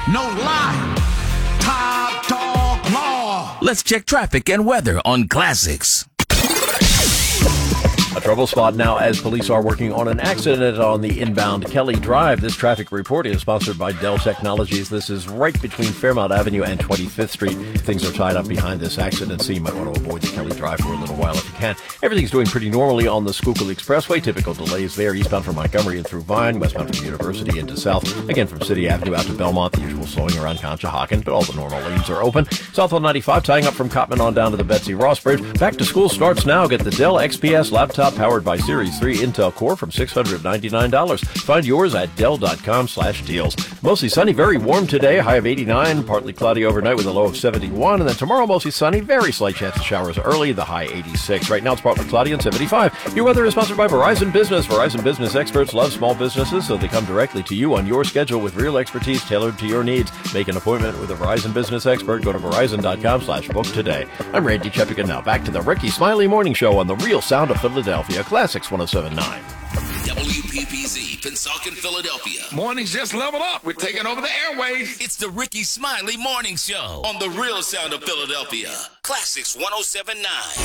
No lie. Top dog law. Let's check traffic and weather on Classics. A trouble spot now as police are working on an accident on the inbound Kelly Drive. This traffic report is sponsored by Dell Technologies. This is right between Fairmount Avenue and 25th Street. Things are tied up behind this accident, so you might want to avoid the Kelly Drive for a little while if you can. Everything's doing pretty normally on the Schuylkill Expressway. Typical delays there, eastbound from Montgomery and through Vine, westbound from University into South. Again, from City Avenue out to Belmont, the usual slowing around Conshohocken, but all the normal lanes are open. Southwell 95 tying up from Cottman on down to the Betsy Ross Bridge. Back to school starts now. Get the Dell XPS laptop powered by Series 3 Intel Core from $699. Find yours at Dell.com/deals. Mostly sunny, very warm today, high of 89, partly cloudy overnight with a low of 71, and then tomorrow mostly sunny, very slight chance of showers early, the high 86. Right now it's partly cloudy and 75. Your weather is sponsored by Verizon Business. Verizon Business experts love small businesses, so they come directly to you on your schedule with real expertise tailored to your needs. Make an appointment with a Verizon Business expert. Go to Verizon.com/book today. I'm Randy Chepigan. Now back to the Ricky Smiley Morning Show on the real sound of Philadelphia. Classics 107.9. WPPZ, Pensacola, Philadelphia. Mornings just leveled up. We're taking over the airwaves. It's the Ricky Smiley Morning Show on the real sound of Philadelphia. Classics 107.9.